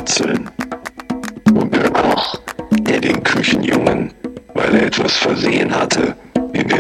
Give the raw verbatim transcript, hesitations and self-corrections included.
Wurzeln. Und der Koch, der den Küchenjungen, weil er etwas versehen hatte, in der